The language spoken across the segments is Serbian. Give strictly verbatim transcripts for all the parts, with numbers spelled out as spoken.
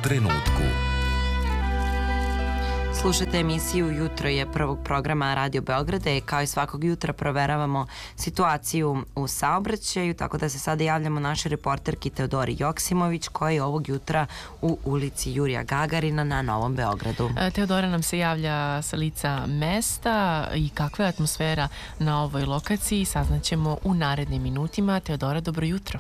trenutku. Slušajte emisiju Jutro je prvog programa Radio Beograda i kao i svakog jutra proveravamo situaciju u saobraćaju, tako da se sada javljamo našoj reporterki Teodori Joksimović koja je ovog jutra u ulici Jurija Gagarina na Novom Beogradu. Teodora nam se javlja sa lica mesta i kakva je atmosfera na ovoj lokaciji saznaćemo u narednim minutima. Teodora, dobro jutro.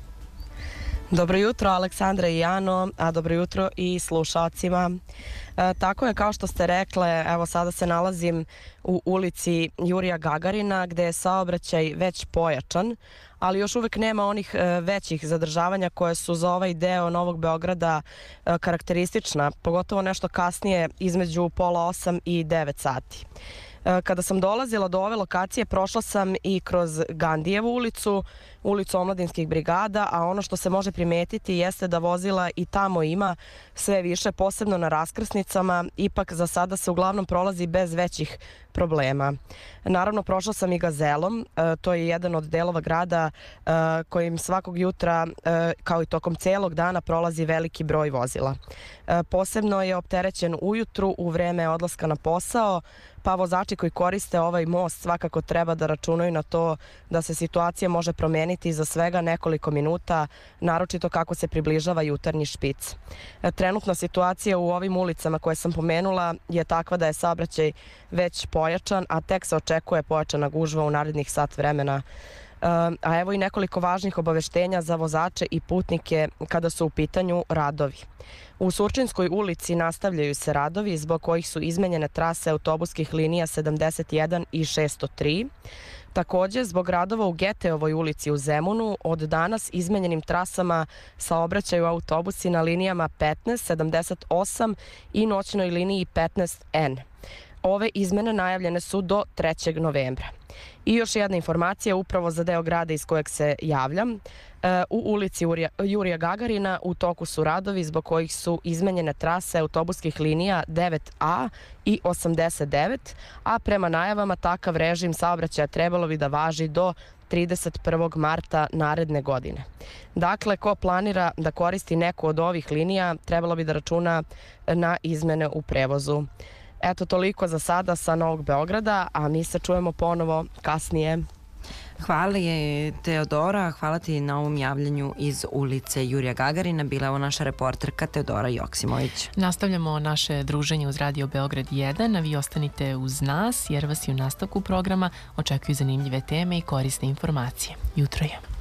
Dobro jutro Aleksandra i Jano, a dobro jutro i slušalcima. E, tako je, kao što ste rekle, evo sada se nalazim u ulici Jurija Gagarina gde je saobraćaj već pojačan, ali još uvek nema onih e, većih zadržavanja koje su za ovaj deo Novog Beograda e, karakteristična, pogotovo nešto kasnije između pola osam i devet sati. Kada sam dolazila do ove lokacije, prošla sam i kroz Gandijevu ulicu, ulicu Omladinskih brigada, a ono što se može primetiti jeste da vozila i tamo ima sve više, posebno na raskrsnicama, ipak za sada se uglavnom prolazi bez većih problema. Naravno, prošla sam i Gazelom, to je jedan od delova grada kojim svakog jutra, kao i tokom celog dana, prolazi veliki broj vozila. Posebno je opterećen ujutru u vreme odlaska na posao, pa vozači koji koriste ovaj most svakako treba da računaju na to da se situacija može promeniti za svega nekoliko minuta, naročito kako se približava jutarnji špic. Trenutna situacija u ovim ulicama koje sam pomenula je takva da je saobraćaj već pojačan, a tek se očekuje pojačana gužva u narednih sat vremena. A evo i nekoliko važnih obaveštenja za vozače i putnike kada su u pitanju radovi. U Surčinskoj ulici nastavljaju se radovi zbog kojih su izmenjene trase autobuskih linija sedamdeset jedan i šesto tri. Takođe, zbog radova u Geteovoj ulici u Zemunu, od danas izmenjenim trasama saobraćaju autobusi na linijama petnaest, sedamdeset osam i noćnoj liniji petnaest en. Ove izmene najavljene su do trećeg novembra. I još jedna informacija upravo za deo grada iz kojeg se javljam. U ulici Jurija Gagarina u toku su radovi zbog kojih su izmenjene trase autobuskih linija devet a i osamdeset devet, a prema najavama takav režim saobraćaja trebalo bi da važi do trideset prvog marta naredne godine. Dakle, ko planira da koristi neku od ovih linija, trebalo bi da računa na izmene u prevozu. Eto, toliko za sada sa Novog Beograda, a mi se čujemo ponovo kasnije. Hvala je Teodora, hvala ti na ovom javljanju iz ulice Jurija Gagarina. Bila je ovo naša reporterka Teodora Joksimović. Nastavljamo naše druženje uz Radio Beograd jedan, a vi ostanite uz nas jer vas i u nastavku programa očekuju zanimljive teme i korisne informacije. Jutro je.